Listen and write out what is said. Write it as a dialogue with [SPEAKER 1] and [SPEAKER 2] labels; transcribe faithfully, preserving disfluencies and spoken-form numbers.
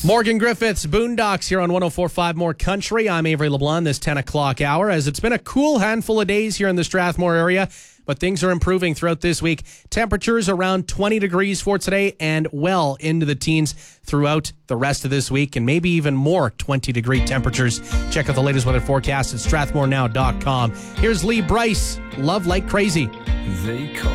[SPEAKER 1] Morgan Griffiths, Boondocks here on one oh four point five More Country. I'm Avery LeBlanc this ten o'clock hour, as it's been a cool handful of days here in the Strathmore area, but things are improving throughout this week. Temperatures around twenty degrees for today and well into the teens throughout the rest of this week, and maybe even more twenty degree temperatures. Check out the latest weather forecast at strathmore now dot com. Here's Lee Bryce, Love Like Crazy.
[SPEAKER 2] They call